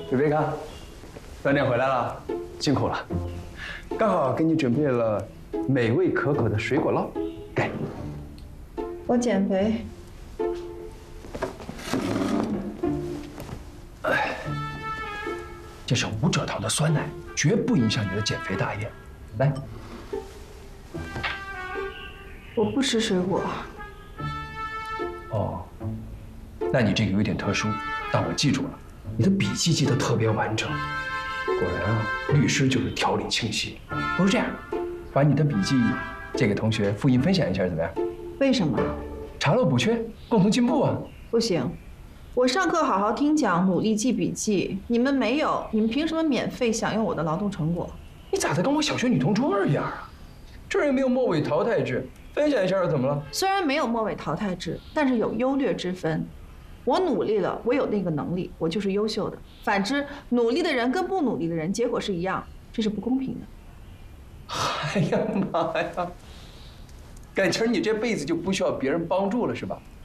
贝贝卡，锻炼回来了，辛苦了。刚好给你准备了美味可口的水果捞，给。 我减肥。 这是无蔗糖的酸奶，绝不影响你的减肥大业。来， 我不吃水果。 哦，那你这个有点特殊，但我记住了，你的笔记记得特别完整。果然啊，律师就是条理清晰。不如这样，把你的笔记借给同学复印分享一下，怎么样？ 为什么？ 查漏补缺，共同进步啊！ 不行，我上课好好听讲，努力记笔记，你们没有，你们凭什么免费享用我的劳动成果？ 你咋的跟我小学女同桌一样啊？这儿也没有末尾淘汰制，分享一下又怎么了？ 虽然没有末尾淘汰制，但是有优劣之分。我努力了，我有那个能力，我就是优秀的。反之，努力的人跟不努力的人结果是一样，这是不公平的。 哎呀妈呀！感情你这辈子就不需要别人帮助了是吧？